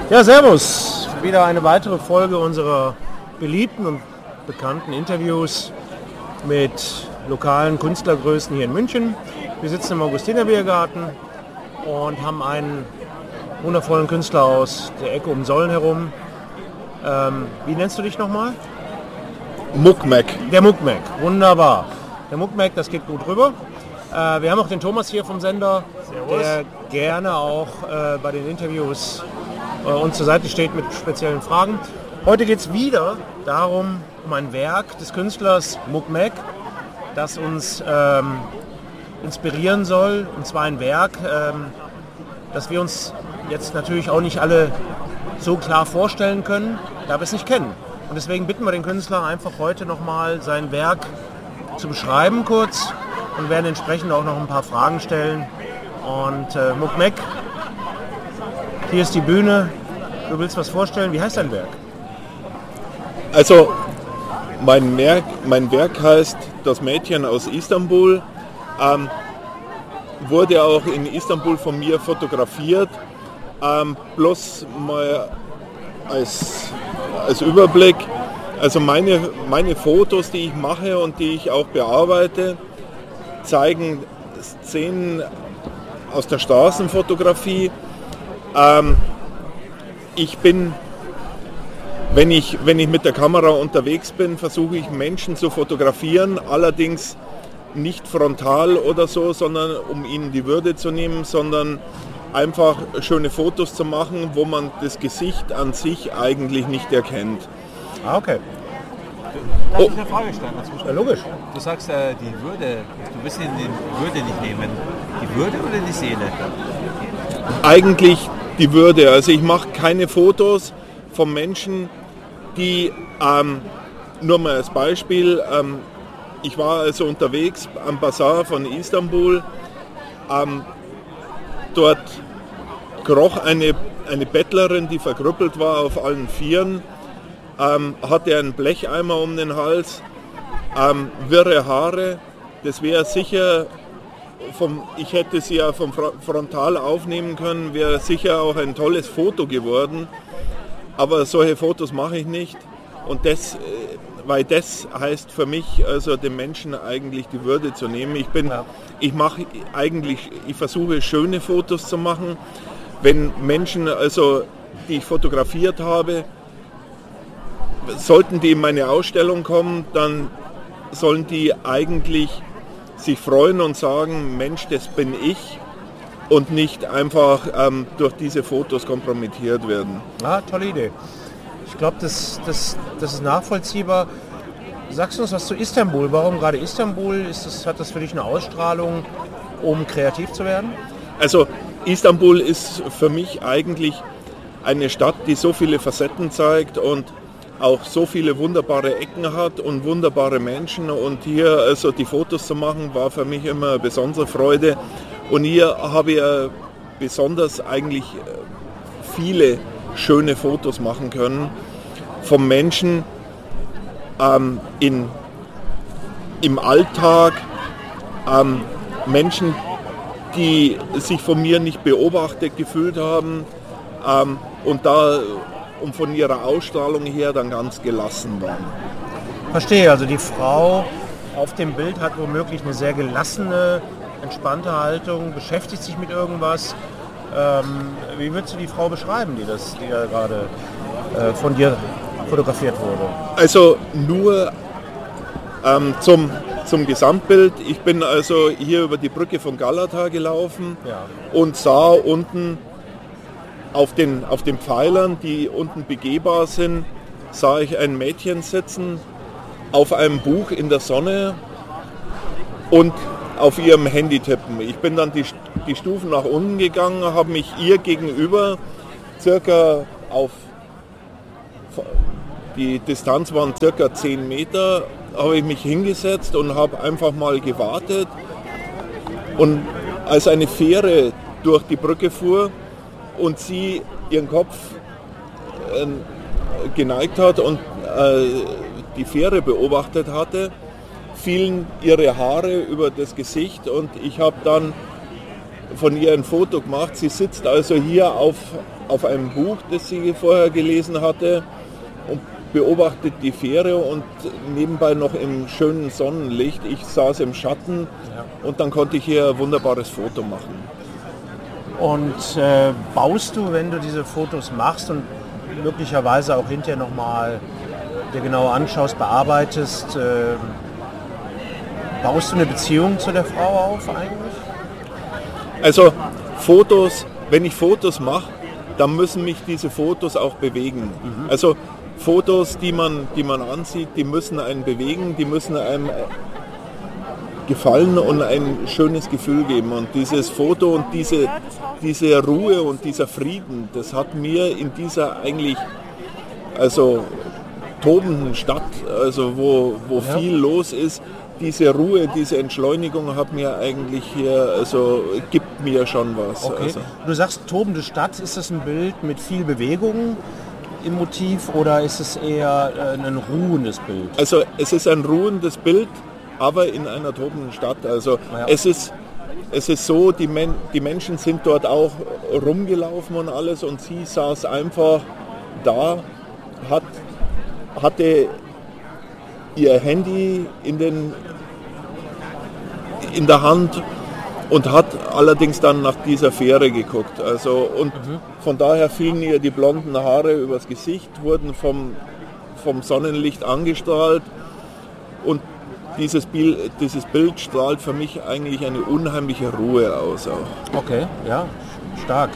Ja, servus. Wieder eine weitere Folge unserer beliebten und bekannten Interviews mit lokalen Künstlergrößen hier in München. Wir sitzen im Augustinerbiergarten und haben einen wundervollen Künstler aus der Ecke um Solln herum. Wie nennst du dich nochmal? Muckmack. Der Muckmack, wunderbar. Der Muckmack, das geht gut rüber. Wir haben auch den Thomas hier vom Sender, Servus. der gerne auch bei den Interviews uns zur Seite steht mit speziellen Fragen. Heute geht es wieder darum, um ein Werk des Künstlers Muckmack, das uns inspirieren soll. Und zwar ein Werk, das wir uns jetzt natürlich auch nicht alle so klar vorstellen können, da wir es nicht kennen. Und deswegen bitten wir den Künstler einfach heute nochmal sein Werk zu beschreiben kurz und werden entsprechend auch noch ein paar Fragen stellen. Und Muckmack, hier ist die Bühne. Du willst was vorstellen. Wie heißt dein Werk? Also mein Werk heißt Das Mädchen aus Istanbul. Wurde auch in Istanbul von mir fotografiert. Bloß mal als Überblick. Also meine Fotos, die ich mache und die ich auch bearbeite, zeigen Szenen aus der Straßenfotografie. Ich bin, wenn ich mit der Kamera unterwegs bin, versuche ich Menschen zu fotografieren, allerdings nicht frontal oder so, sondern um ihnen die Würde zu nehmen, sondern einfach schöne Fotos zu machen, wo man das Gesicht an sich eigentlich nicht erkennt. Ah, okay. Darf ich eine Frage stellen? Ja, logisch. Du sagst die Würde, du willst die Würde nicht nehmen. Die Würde oder die Seele? Eigentlich die Würde. Also ich mache keine Fotos von Menschen, die, nur mal als Beispiel, ich war also unterwegs am Bazar von Istanbul. Dort kroch eine Bettlerin, die verkrüppelt war auf allen Vieren, hatte einen Blecheimer um den Hals, wirre Haare. Das wäre sicher, ich hätte sie ja vom Frontal aufnehmen können, wäre sicher auch ein tolles Foto geworden. Aber solche Fotos mache ich nicht. Und weil das heißt für mich, also dem Menschen eigentlich die Würde zu nehmen. Ich versuche schöne Fotos zu machen. Wenn Menschen, also die ich fotografiert habe, sollten die in meine Ausstellung kommen, dann sollen die eigentlich sich freuen und sagen, Mensch, das bin ich, und nicht einfach durch diese Fotos kompromittiert werden. Ah, tolle Idee. Ich glaube, das ist nachvollziehbar. Sagst du uns was zu Istanbul? Warum gerade Istanbul? Hat das für dich eine Ausstrahlung, um kreativ zu werden? Also Istanbul ist für mich eigentlich eine Stadt, die so viele Facetten zeigt und auch so viele wunderbare Ecken hat und wunderbare Menschen. Und hier also die Fotos zu machen, war für mich immer eine besondere Freude. Und hier habe ich besonders eigentlich viele schöne Fotos machen können von Menschen im Alltag, Menschen, die sich von mir nicht beobachtet gefühlt haben und von ihrer Ausstrahlung her dann ganz gelassen waren. Verstehe, also die Frau auf dem Bild hat womöglich eine sehr gelassene, entspannte Haltung, beschäftigt sich mit irgendwas. Wie würdest du die Frau beschreiben, die da gerade von dir fotografiert wurde? Also nur zum Gesamtbild. Ich bin also hier über die Brücke von Galata gelaufen, ja, und sah unten auf den Pfeilern, die unten begehbar sind, sah ich ein Mädchen sitzen auf einem Buch in der Sonne und auf ihrem Handy tippen. Ich bin dann die Stufen nach unten gegangen, habe mich ihr gegenüber circa die Distanz waren circa 10 Meter, habe ich mich hingesetzt und habe einfach mal gewartet. Und als eine Fähre durch die Brücke fuhr und sie ihren Kopf geneigt hat und die Fähre beobachtet hatte, fielen ihre Haare über das Gesicht und ich habe dann von ihr ein Foto gemacht. Sie sitzt also hier auf einem Buch, das sie vorher gelesen hatte und beobachtet die Fähre und nebenbei noch im schönen Sonnenlicht. Ich saß im Schatten und dann konnte ich hier ein wunderbares Foto machen. Und baust du, wenn du diese Fotos machst und möglicherweise auch hinterher nochmal dir genau anschaust, bearbeitest, baust du eine Beziehung zu der Frau auf eigentlich? Also Fotos, wenn ich Fotos mache, dann müssen mich diese Fotos auch bewegen. Also Fotos, die man ansieht, die müssen einen bewegen, die müssen einem gefallen und ein schönes Gefühl geben. Und dieses Foto und diese Ruhe und dieser Frieden, das hat mir in dieser eigentlich tobenden Stadt, also wo viel los ist, diese Ruhe, diese Entschleunigung hat mir eigentlich hier, gibt mir schon was. Okay. Also. Du sagst tobende Stadt, ist das ein Bild mit viel Bewegung im Motiv oder ist es eher ein ruhendes Bild? Also es ist ein ruhendes Bild, aber in einer tobenden Stadt. Also es ist so, die Menschen sind dort auch rumgelaufen und alles und sie saß einfach da, hatte ihr Handy in der Hand und hat allerdings dann nach dieser Fähre geguckt. Also, und von daher fielen ihr die blonden Haare übers Gesicht, wurden vom Sonnenlicht angestrahlt und dieses Bild strahlt für mich eigentlich eine unheimliche Ruhe aus auch. Okay, ja, stark.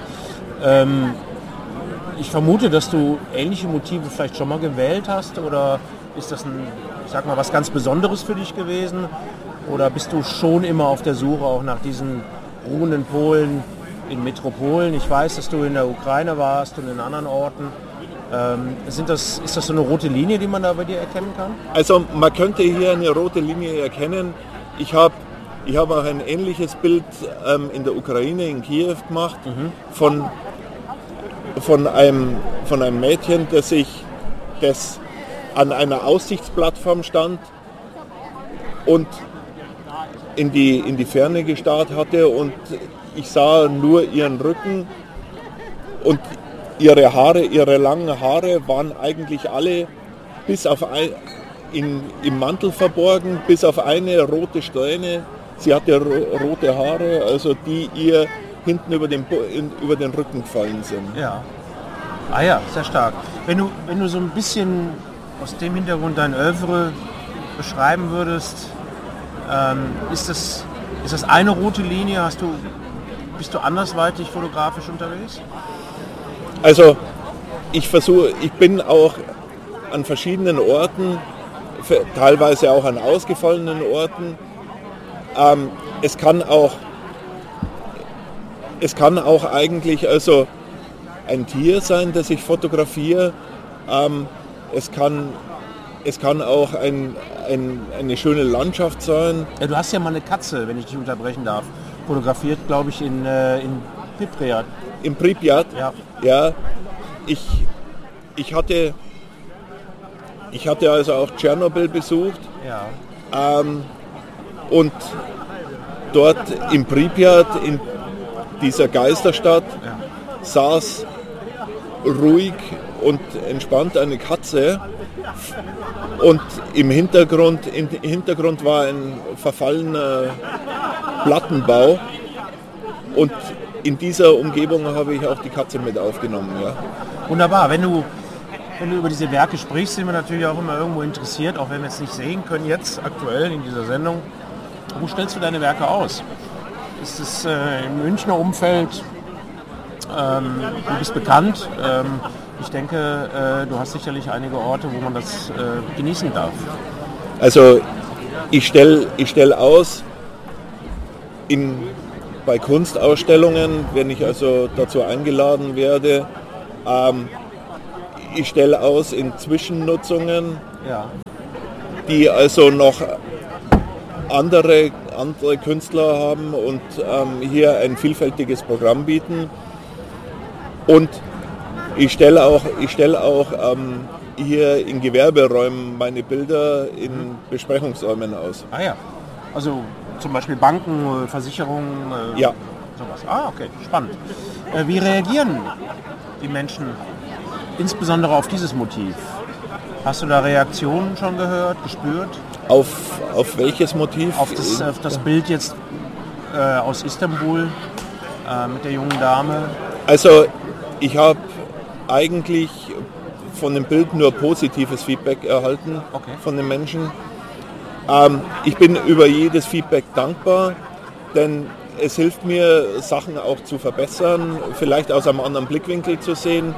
Ich vermute, dass du ähnliche Motive vielleicht schon mal gewählt hast oder ist das was ganz Besonderes für dich gewesen? Oder bist du schon immer auf der Suche auch nach diesen ruhenden Polen in Metropolen? Ich weiß, dass du in der Ukraine warst und in anderen Orten. Ist das so eine rote Linie, die man da bei dir erkennen kann? Also man könnte hier eine rote Linie erkennen. Ich habe auch ein ähnliches Bild in der Ukraine, in Kiew gemacht, von einem Mädchen, das an einer Aussichtsplattform stand und in die Ferne gestarrt hatte und ich sah nur ihren Rücken und ihre langen Haare waren eigentlich alle bis auf im Mantel verborgen, bis auf eine rote Strähne. Sie hatte rote Haare, also die ihr hinten über den Rücken gefallen sind. Ja. Ah ja, sehr stark. Wenn du so ein bisschen aus dem Hintergrund dein Œuvre beschreiben würdest, ist das eine rote Linie? Bist du andersweitig fotografisch unterwegs? Also ich bin auch an verschiedenen Orten, teilweise auch an ausgefallenen Orten. Es kann auch eigentlich ein Tier sein, das ich fotografiere. Es kann auch eine schöne Landschaft sein. Ja, du hast ja mal eine Katze, wenn ich dich unterbrechen darf, fotografiert, glaube ich, in Pripyat. In Pripyat? Ja. Ich hatte also auch Tschernobyl besucht. Ja. Und dort in Pripyat, in dieser Geisterstadt, saß ruhig und entspannt eine Katze und im Hintergrund war ein verfallener Plattenbau und in dieser Umgebung habe ich auch die Katze mit aufgenommen. Ja. Wunderbar, wenn du über diese Werke sprichst, sind wir natürlich auch immer irgendwo interessiert, auch wenn wir es nicht sehen können jetzt aktuell in dieser Sendung. Wo stellst du deine Werke aus? Ist es im Münchner Umfeld? Du bist bekannt. Ich denke, du hast sicherlich einige Orte, wo man das genießen darf. Also ich stell aus bei Kunstausstellungen, wenn ich also dazu eingeladen werde. Ich stelle aus in Zwischennutzungen, die also noch andere Künstler haben und hier ein vielfältiges Programm bieten. Und ich stelle auch hier in Gewerberäumen meine Bilder in Besprechungsräumen aus. Ah ja, also zum Beispiel Banken, Versicherungen. Ja. Sowas. Okay, spannend. Wie reagieren die Menschen insbesondere auf dieses Motiv? Hast du da Reaktionen schon gehört, gespürt? Auf welches Motiv? Auf das Bild jetzt aus Istanbul mit der jungen Dame. Also ich habe eigentlich von dem Bild nur positives Feedback erhalten von den Menschen. Ich bin über jedes Feedback dankbar, denn es hilft mir, Sachen auch zu verbessern, vielleicht aus einem anderen Blickwinkel zu sehen.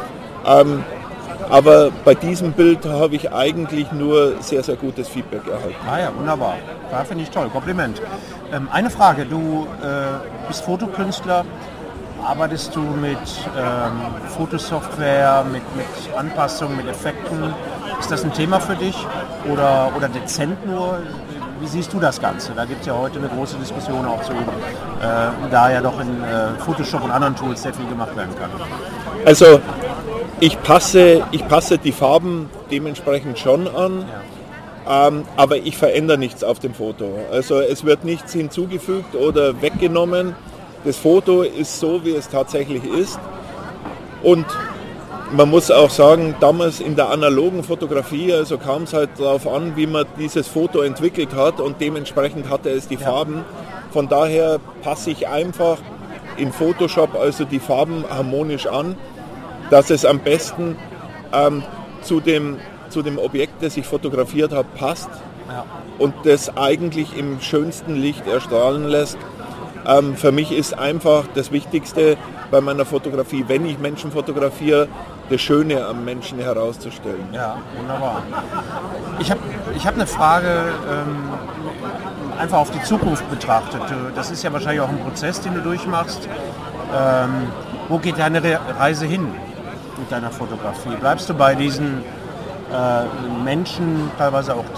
Aber bei diesem Bild habe ich eigentlich nur sehr, sehr gutes Feedback erhalten. Ja, wunderbar. Ja, finde ich toll. Kompliment. Eine Frage. Du bist Fotokünstler. Arbeitest du mit Fotosoftware, mit Anpassungen, mit Effekten? Ist das ein Thema für dich oder dezent nur? Wie siehst du das Ganze? Da gibt es ja heute eine große Diskussion auch zu, da ja doch in Photoshop und anderen Tools sehr viel gemacht werden kann. Also ich passe die Farben dementsprechend schon an, aber ich verändere nichts auf dem Foto. Also es wird nichts hinzugefügt oder weggenommen. Das Foto ist so, wie es tatsächlich ist. Und man muss auch sagen, damals in der analogen Fotografie, also kam es halt darauf an, wie man dieses Foto entwickelt hat und dementsprechend hatte es die Farben. Von daher passe ich einfach in Photoshop also die Farben harmonisch an, dass es am besten zu dem Objekt, das ich fotografiert habe, passt und das eigentlich im schönsten Licht erstrahlen lässt. Für mich ist einfach das Wichtigste bei meiner Fotografie, wenn ich Menschen fotografiere, das Schöne am Menschen herauszustellen. Ja, wunderbar. Ich hab eine Frage, einfach auf die Zukunft betrachtet. Das ist ja wahrscheinlich auch ein Prozess, den du durchmachst. Wo geht deine Reise hin mit deiner Fotografie? Bleibst du bei diesen Menschen, teilweise auch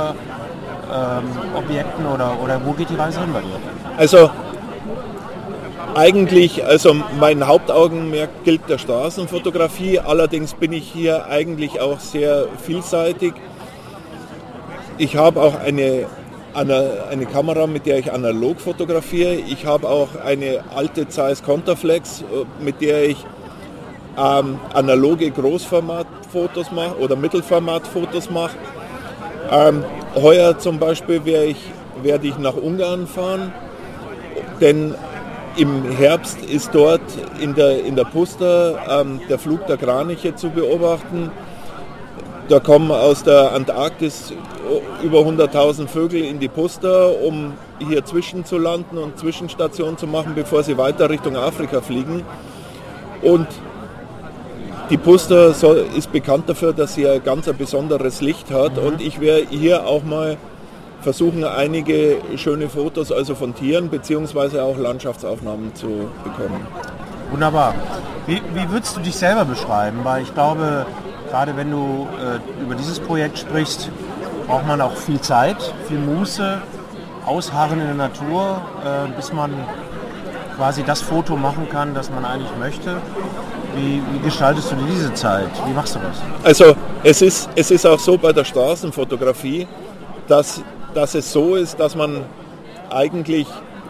Objekten oder wo geht die Reise hin bei dir? Also eigentlich, mein Hauptaugenmerk gilt der Straßenfotografie, allerdings bin ich hier eigentlich auch sehr vielseitig. Ich habe auch eine Kamera, mit der ich analog fotografiere. Ich habe auch eine alte Zeiss Contaflex, mit der ich analoge Großformatfotos mache oder Mittelformatfotos mache. Heuer zum Beispiel werde ich nach Ungarn fahren, denn im Herbst ist dort in der Puster der Flug der Kraniche zu beobachten. Da kommen aus der Antarktis über 100.000 Vögel in die Puster, um hier zwischenzulanden und Zwischenstationen zu machen, bevor sie weiter Richtung Afrika fliegen. Und die Puster ist bekannt dafür, dass sie ein ganz besonderes Licht hat. Und ich werde hier auch mal versuchen, einige schöne Fotos also von Tieren bzw. auch Landschaftsaufnahmen zu bekommen. Wunderbar. Wie würdest du dich selber beschreiben? Weil ich glaube, gerade wenn du über dieses Projekt sprichst, braucht man auch viel Zeit, viel Muße, Ausharren in der Natur, bis man quasi das Foto machen kann, das man eigentlich möchte. Wie gestaltest du diese Zeit? Wie machst du das? Also es ist auch so bei der Straßenfotografie, dass es so ist, dass man eigentlich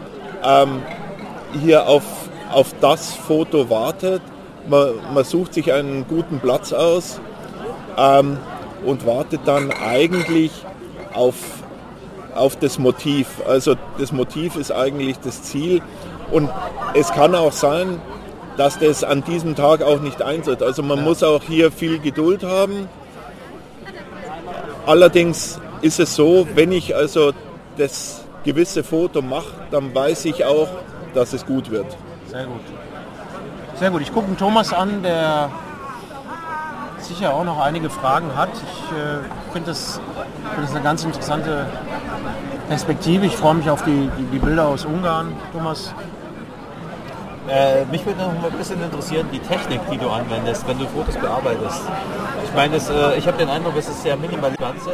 hier auf das Foto wartet. Man sucht sich einen guten Platz aus und wartet dann eigentlich auf das Motiv. Also das Motiv ist eigentlich das Ziel. Und es kann auch sein, dass das an diesem Tag auch nicht eintritt. Also man muss auch hier viel Geduld haben. Allerdings ist es so, wenn ich also das gewisse Foto mache, dann weiß ich auch, dass es gut wird. Sehr gut. Sehr gut. Ich gucke den Thomas an, der sicher auch noch einige Fragen hat. Ich finde das eine ganz interessante Perspektive. Ich freue mich auf die Bilder aus Ungarn. Thomas? Mich würde noch mal ein bisschen interessieren, die Technik, die du anwendest, wenn du Fotos bearbeitest. Ich meine, ich habe den Eindruck, es ist sehr minimalistisch.